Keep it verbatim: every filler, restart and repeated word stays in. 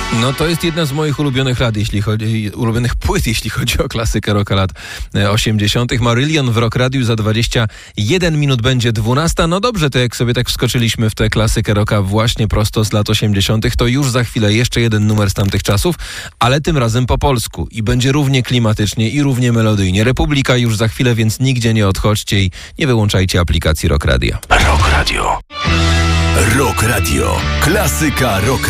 No to jest jedna z moich ulubionych lat, jeśli chodzi, ulubionych płyt, jeśli chodzi o klasykę rocka lat osiemdziesiątych. Marillion w Rock Radiu za dwadzieścia jeden minut będzie dwunasta. No dobrze, to jak sobie tak wskoczyliśmy w tę klasykę rocka właśnie prosto z lat osiemdziesiątych, to już za chwilę jeszcze jeden numer z tamtych czasów, ale tym razem po polsku. I będzie równie klimatycznie i równie melodyjnie. Republika już za chwilę, więc nigdzie nie odchodźcie i nie wyłączajcie aplikacji Rock Radia. Rock Radio. Rock Radio. Klasyka rock.